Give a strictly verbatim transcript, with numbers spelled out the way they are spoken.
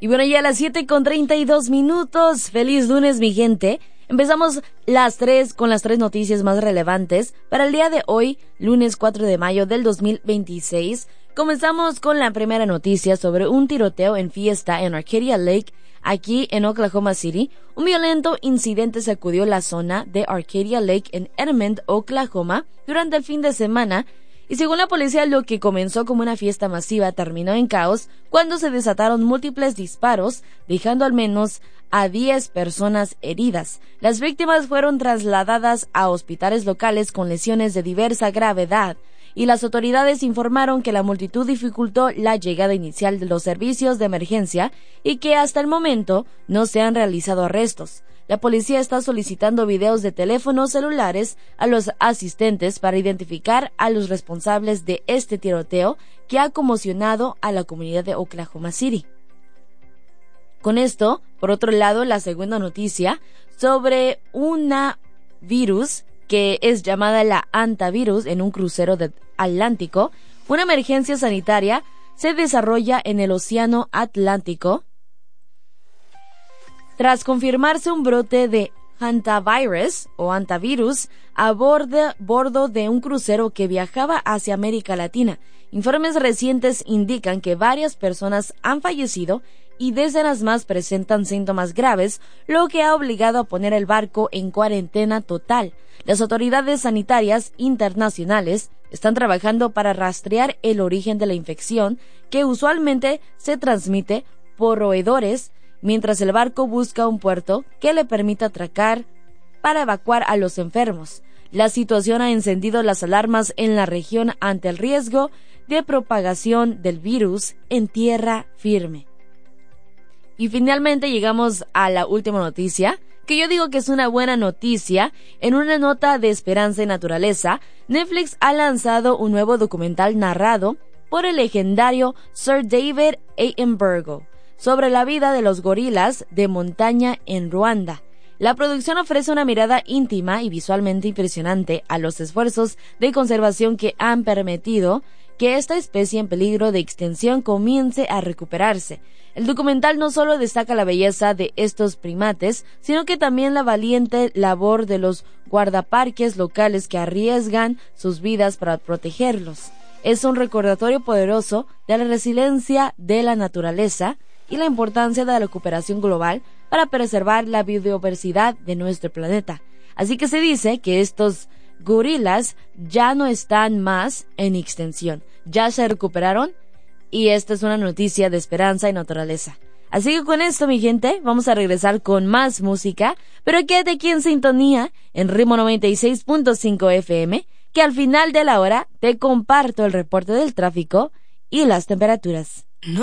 Y bueno, ya a las siete con treinta y dos minutos. Feliz lunes, mi gente. Empezamos las tres con las tres noticias más relevantes para el día de hoy, lunes cuatro de mayo del dos mil veintiséis. Comenzamos con la primera noticia sobre un tiroteo en fiesta en Arcadia Lake, aquí en Oklahoma City. Un violento incidente sacudió la zona de Arcadia Lake en Edmond, Oklahoma, durante el fin de semana. Y según la policía, lo que comenzó como una fiesta masiva terminó en caos cuando se desataron múltiples disparos, dejando al menos a diez personas heridas. Las víctimas fueron trasladadas a hospitales locales con lesiones de diversa gravedad, y las autoridades informaron que la multitud dificultó la llegada inicial de los servicios de emergencia y que hasta el momento no se han realizado arrestos. La policía está solicitando videos de teléfonos celulares a los asistentes para identificar a los responsables de este tiroteo que ha conmocionado a la comunidad de Oklahoma City. Con esto, por otro lado, la segunda noticia sobre una virus que es llamada la hantavirus en un crucero del Atlántico. Una emergencia sanitaria se desarrolla en el Océano Atlántico tras confirmarse un brote de hantavirus o hantavirus a bordo, bordo de un crucero que viajaba hacia América Latina. Informes recientes indican que varias personas han fallecido y decenas más presentan síntomas graves, lo que ha obligado a poner el barco en cuarentena total. Las autoridades sanitarias internacionales están trabajando para rastrear el origen de la infección, que usualmente se transmite por roedores, mientras el barco busca un puerto que le permita atracar para evacuar a los enfermos. La situación ha encendido las alarmas en la región ante el riesgo de propagación del virus en tierra firme. Y finalmente llegamos a la última noticia, que yo digo que es una buena noticia. En una nota de esperanza y naturaleza, Netflix ha lanzado un nuevo documental narrado por el legendario Sir David Attenborough sobre la vida de los gorilas de montaña en Ruanda. La producción ofrece una mirada íntima y visualmente impresionante a los esfuerzos de conservación que han permitido que esta especie en peligro de extinción comience a recuperarse. El documental no solo destaca la belleza de estos primates, sino que también la valiente labor de los guardaparques locales que arriesgan sus vidas para protegerlos. Es un recordatorio poderoso de la resiliencia de la naturaleza y la importancia de la recuperación global para preservar la biodiversidad de nuestro planeta. Así que se dice que estos gorilas ya no están más en extinción, ya se recuperaron, y esta es una noticia de esperanza y naturaleza. Así que con esto, mi gente, vamos a regresar con más música, pero quédate aquí en sintonía en Ritmo noventa y seis punto cinco F M, que al final de la hora te comparto el reporte del tráfico y las temperaturas.